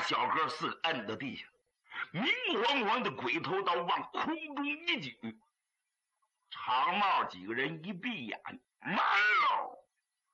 小个是个摁到地下，明晃晃的鬼头刀往空中一举，长帽几个人一闭眼，完喽！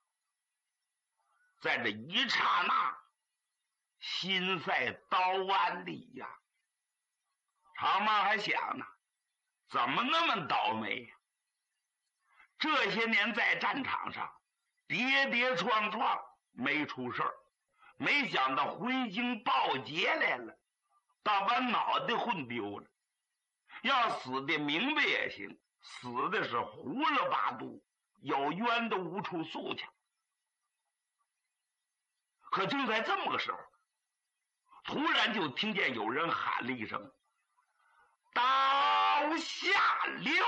在这一刹那，心在刀剜里呀。长帽还想呢，怎么那么倒霉呀？这些年在战场上跌跌撞撞没出事儿，没想到回京报捷来了，倒把脑袋混丢了。要死的明白也行，死的是胡了八度，有冤都无处诉去。可正在这么个时候，突然就听见有人喊了一声：“刀下留人！”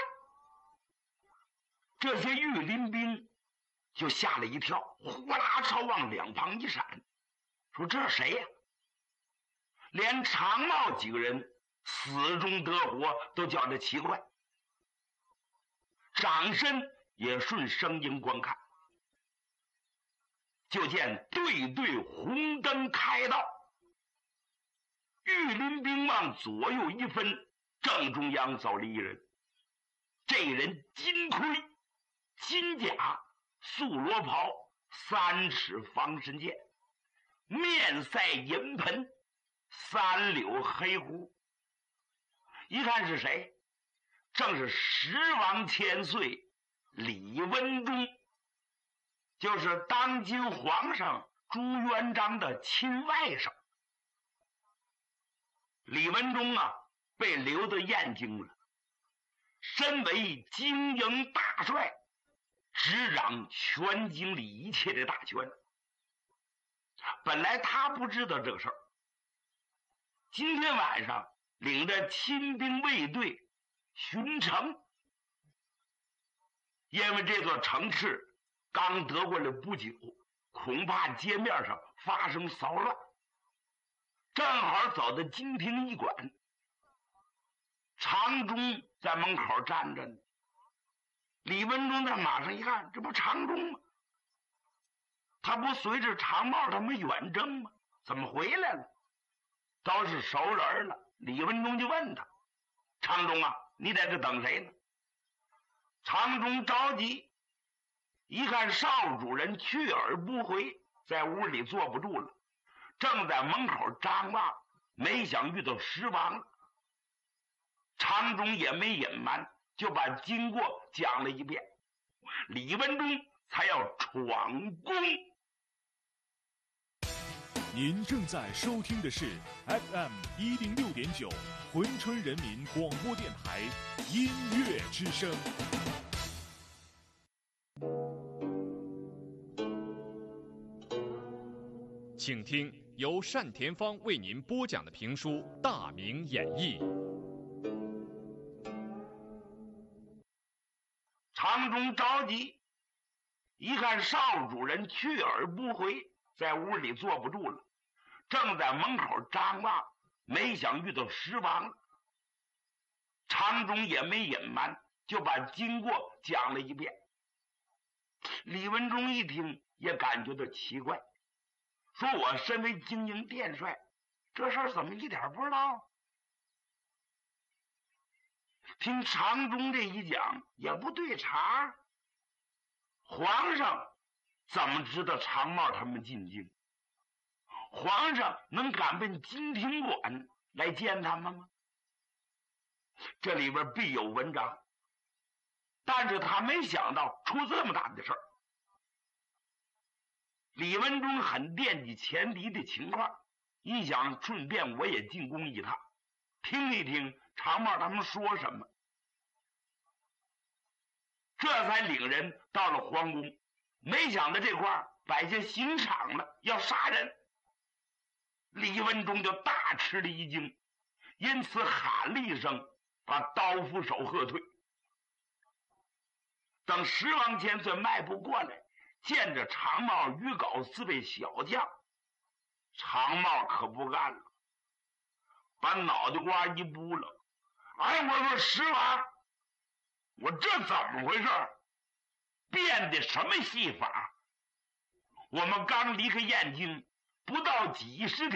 这些御林兵就吓了一跳，呼啦朝往两旁一闪，说：“这是谁呀？”连长帽几个人死中得活都觉得奇怪，掌身也顺声音观看，就见对对红灯开道，御林兵往左右一分，正中央走了一人。这人金盔、金甲、素罗袍、3尺方身剑，面赛银盆，3绺黑胡。一看是谁，正是时王千岁李文忠，就是当今皇上朱元璋的亲外甥。李文忠啊，被留到燕京了，身为经营大帅，执掌全京里一切的大权。本来他不知道这个事儿，今天晚上领着亲兵卫队巡城，因为这座城池刚得过来不久，恐怕街面上发生骚乱，正好走到金庭驿馆，常忠在门口站着呢。李文忠在马上一看，这不常忠吗？他不随着长帽他们远征吗？怎么回来了？都是熟人了。李文忠就问他：“常忠啊，你在这等谁呢？”常忠着急，一看少主人去而不回，在屋里坐不住了，正在门口张望，没想遇到时王了。常忠也没隐瞒，就把经过讲了一遍。李文忠才要闯宫。 您正在收听的是 FM106.9 珲春人民广播电台音乐之声。请听由单田芳为您播讲的评书《大明演义》。 常忠着急，一看少主人去而不回，在屋里坐不住了，正在门口张望，没想遇到时王了。常忠也没隐瞒，就把经过讲了一遍。李文忠一听也感觉到奇怪，说：“我身为经营殿帅，这事儿怎么一点不知道？”听常忠这一讲也不对茬，皇上怎么知道长帽他们进京？皇上能敢奔金庭馆来见他们吗？这里边必有文章，但是他没想到出这么大的事儿。李文忠很惦记前敌的情况，一想顺便我也进宫一趟，听一听长帽他们说什么，这才领人到了皇宫。没想到这块摆下刑场了，要杀人。李文忠就大吃了一惊，因此喊了一声，把刀斧手喝退。等时王千岁迈步过来，见着长帽、于皋4位小将，长帽可不干了，把脑袋瓜一扑了：“哎，我说时王，我这怎么回事？变的什么戏法？我们刚离开燕京不到几10天，